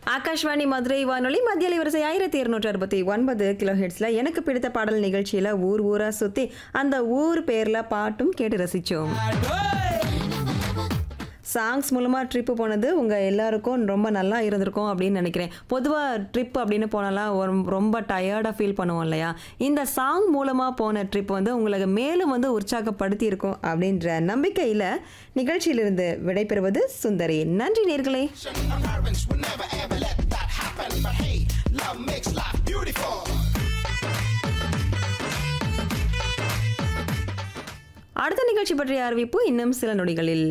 ஆகாஷ்வாணி மதுரை வானொலி மத்திய அலைவரிசை 1269 கிலோ ஹெர்ட்ஸ்ல எனக்கு பிடித்த பாடல் நிகழ்ச்சியில ஊர் ஊரா சுத்தி அந்த ஊர் பேர்ல பாட்டும் கேட்டு ரசிச்சோம். சாங்ஸ் மூலமாக ட்ரிப்பு போனது உங்கள் எல்லாருக்கும் ரொம்ப நல்லா இருந்திருக்கும் அப்படின்னு நினைக்கிறேன். பொதுவாக ட்ரிப் அப்படின்னு போனாலாம் ரொம்ப டயர்டாக ஃபீல் பண்ணுவோம் இல்லையா? இந்த சாங் மூலமாக போன ட்ரிப் வந்து உங்களுக்கு மேலும் வந்து உற்சாகப்படுத்தி இருக்கும் அப்படின்ற நம்பிக்கையில் நிகழ்ச்சியிலிருந்து விடைபெறுவது சுந்தரி. நன்றி நேர்களே. அடுத்த நிகழ்ச்சி பற்றிய அறிவிப்பு இன்னும் சில நொடிகளில்.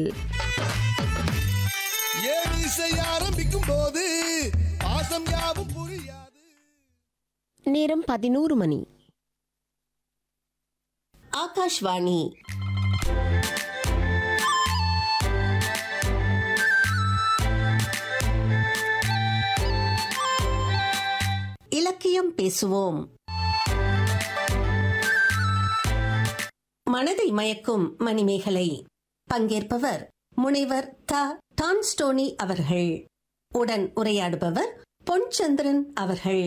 நேரம் 11 மணி. ஆகாஷ்வாணி. இலக்கியம் பேசுவோம். மனதை மயக்கும் மணிமேகலை. பங்கேற்பவர் முனைவர் டான்ஸ்டோனி அவர்கள். உடன் உரையாடுபவர் பொன்சந்திரன் அவர்கள்.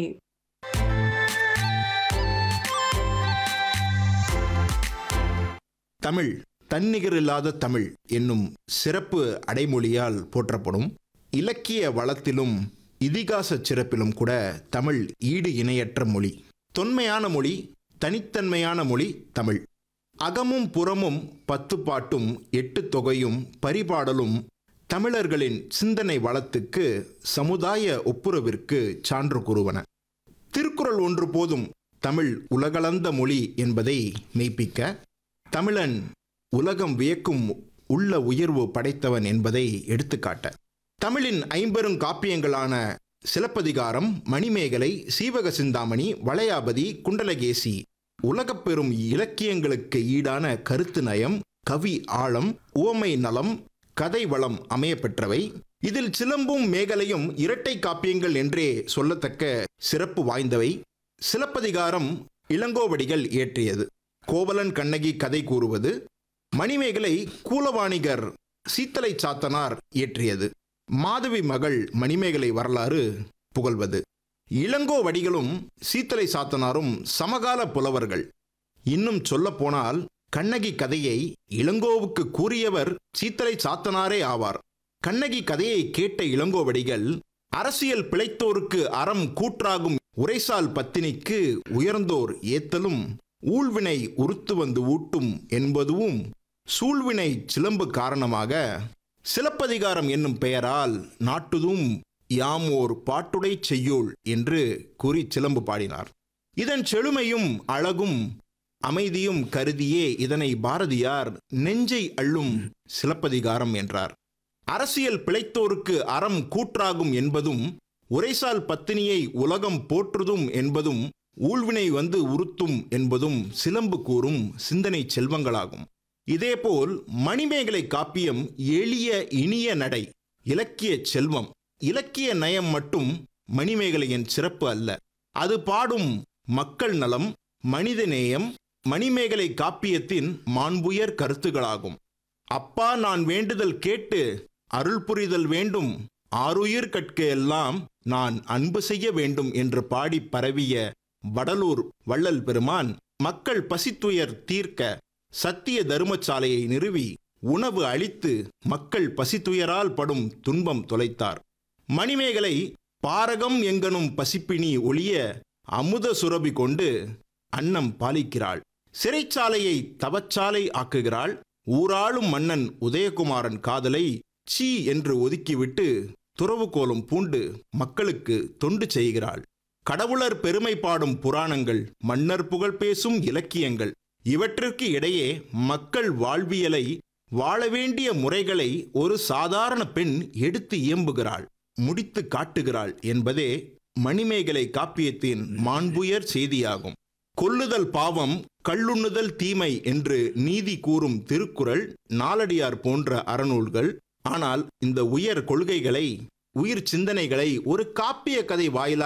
தமிழ் தன்னிகரில்லாத தமிழ் என்னும் சிறப்பு அடைமொழியால் போற்றப்படும். இலக்கிய வளத்திலும் இதிகாச சிறப்பிலும் கூட தமிழ் ஈடு இணையற்ற மொழி. தொன்மையான மொழி, தனித்தன்மையான மொழி தமிழ். அகமும் புறமும் 10 பாட்டும் 8 தொகையும் பரிபாடலும் தமிழர்களின் சிந்தனை வளத்துக்கு சமுதாய ஒப்புரவிற்கு சான்று கூறுவன. திருக்குறள் ஒன்று போதும் தமிழ் உலகளந்த மொழி என்பதை மெய்ப்பிக்க. தமிழன் உலகம் வியக்கும் உள்ள உயர்வு படைத்தவன் என்பதை எடுத்துக்காட்ட. தமிழின் 50 காப்பியங்களான சிலப்பதிகாரம், மணிமேகலை, சீவக சிந்தாமணி, வளையாபதி, குண்டலகேசி உலகப்பெரும் இலக்கியங்களுக்கு ஈடான கருத்து நயம், கவி ஆழம், உவமை நலம், கதை வளம் அமையப்பெற்றவை. இதில் சிலம்பும் மேகலையும் இரட்டை காப்பியங்கள் என்றே சொல்லத்தக்க சிறப்பு வாய்ந்தவை. சிலப்பதிகாரம் இளங்கோவடிகள் இயற்றியது. கோவலன் கண்ணகி கதை கூறுவது. மணிமேகலை கூலவாணிகர் சீத்தலை சாத்தனார் இயற்றியது. மாதவி மகள் மணிமேகலை வரலாறு புகழ்வது. இளங்கோவடிகளும் சீத்தலை சாத்தனாரும் சமகால புலவர்கள். இன்னும் சொல்ல போனால் கண்ணகி கதையை இளங்கோவுக்கு கூறியவர் சீத்தலை சாத்தனாரே ஆவார். கண்ணகி கதையை கேட்ட இளங்கோவடிகள் அரசியல் பிழைத்தோருக்கு அறம் கூற்றாகும் உரைசால் பத்தினிக்கு உயர்ந்தோர் ஏத்தலும் ஊழ்வினை உறுத்து வந்து ஊட்டும் என்பதுவும் சூழ்வினை சிலம்பு காரணமாக சிலப்பதிகாரம் என்னும் பெயரால் நாட்டுதும் யாமோர் பாட்டுடை செய்யோள் என்று கூறி சிலம்பு பாடினார். இதன் செழுமையும் அழகும் அமைதியும் கருதியே இதனை பாரதியார் நெஞ்சை அள்ளும் சிலப்பதிகாரம் என்றார். அரசியல் பிழைத்தோருக்கு அறம் கூற்றாகும் என்பதும் உரைசால் பத்தினியை உலகம் போற்றுதும் என்பதும் ஊழ்வினை வந்து உறுத்தும் என்பதும் சிலம்பு கூறும் சிந்தனை செல்வங்களாகும். இதேபோல் மணிமேகலை காப்பியம் எளிய இனிய நடை, இலக்கிய செல்வம். இலக்கிய நயம் மட்டும் மணிமேகலையின் சிறப்பு அல்ல, அது பாடும் மக்கள் நலம், மனித நேயம் மணிமேகலை காப்பியத்தின் மாண்புயர் கருத்துகளாகும். அப்பா நான் வேண்டுதல் கேட்டு அருள் புரிதல் வேண்டும், ஆருயிர் கற்க எல்லாம் நான் அன்பு செய்ய வேண்டும் என்று பாடி பரவிய வடலூர் வள்ளல் பெருமான் மக்கள் பசித்துயர் தீர்க்க சத்திய தர்மசாலையை நிறுவி உணவு அளித்து மக்கள் பசித்துயரால் படும் துன்பம் தொலைத்தார். மணிமேகலை பாரகம் எங்கனும் பசிப்பினி ஒளிய அமுத சுரபி கொண்டு அன்னம் பாலிக்கிறாள். சிறைச்சாலையை தவச்சாலை ஆக்குகிறாள். ஊராளும் மன்னன் உதயகுமாரன் காதலை சீ என்று ஒதுக்கிவிட்டு துறவு கோலம் பூண்டு மக்களுக்கு தொண்டு செய்கிறாள். கடவுளர் பெருமை பாடும் புராணங்கள், மன்னர் புகழ் பேசும் இலக்கியங்கள், இவற்றிற்கு இடையே மக்கள் வாழ்வியலை, வாழ வேண்டிய முறைகளை ஒரு சாதாரண பெண் எடுத்து இயம்புகிறாள், முடித்து காட்டுகிறாள் என்பதே மணிமேகலை காப்பியத்தின் மாண்புயர் செய்தியாகும். கொல்லுதல் பாவம், கள்ளுண்ணுதல் தீமை என்று நீதி கூறும் திருக்குறள், நாலடியார் போன்ற அறநூல்கள். ஆனால் இந்த உயர் கொள்கைகளை, உயிர் சிந்தனைகளை ஒரு காப்பிய கதை வாயிலாக